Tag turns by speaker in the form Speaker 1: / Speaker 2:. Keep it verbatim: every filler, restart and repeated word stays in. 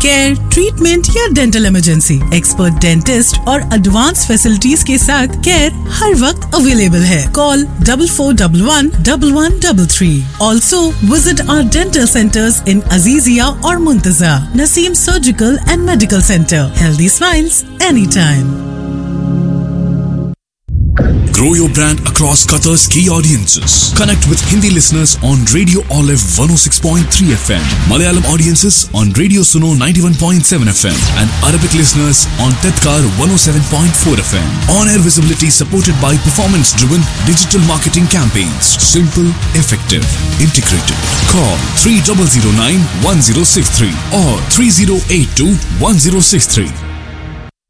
Speaker 1: Care, treatment या dental emergency, expert dentist और advance facilities के साथ केयर हर वक्त अवेलेबल है। Call double four double one double one double three. Also visit our dental centres इन अजीजिया और मुंतजा, Naseem surgical and medical centre. Healthy smiles any time.
Speaker 2: Grow your brand across Qatar's key audiences. Connect with Hindi listeners on Radio Olive one oh six point three F M, Malayalam audiences on Radio Suno ninety-one point seven F M, and Arabic listeners on Tadkar one oh seven point four F M. On-air visibility supported by performance-driven digital marketing campaigns. Simple, effective, integrated. Call three zero zero nine one zero six three or three zero eight two one zero six three.